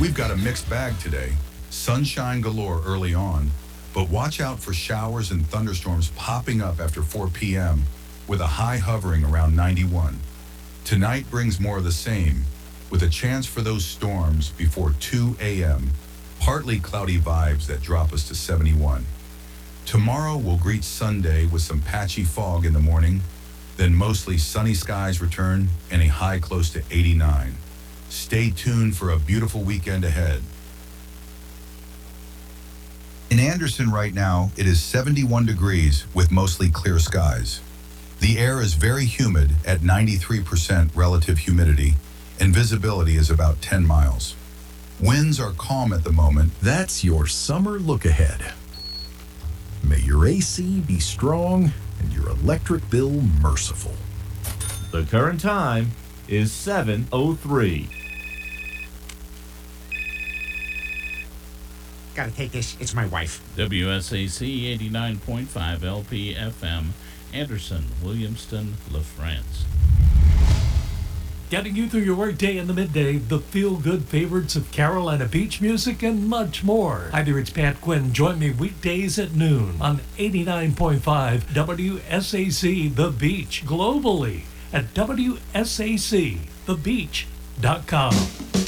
We've got a mixed bag today. Sunshine galore early on, but watch out for showers and thunderstorms popping up after 4 p.m. with a high hovering around 91. Tonight brings more of the same, with a chance for those storms before 2 a.m. Partly cloudy vibes that drop us to 71. Tomorrow we'll greet Sunday with some patchy fog in the morning, then mostly sunny skies return and a high close to 89. Stay tuned for a beautiful weekend ahead. In Anderson right now, it is 71 degrees with mostly clear skies. The air is very humid at 93% relative humidity, and visibility is about 10 miles. Winds are calm at the moment. That's your summer look ahead. May your AC be strong and your electric bill merciful. The current time is 7:03. Gotta take this. It's my wife. WSAC 89.5 LPFM, Anderson, Williamston, LaFrance. Getting you through your workday in the midday, the feel-good favorites of Carolina beach music, and much more. Hi there, it's Pat Quinn. Join me weekdays at noon on 89.5 WSAC The Beach, globally at WSACThebeach.com.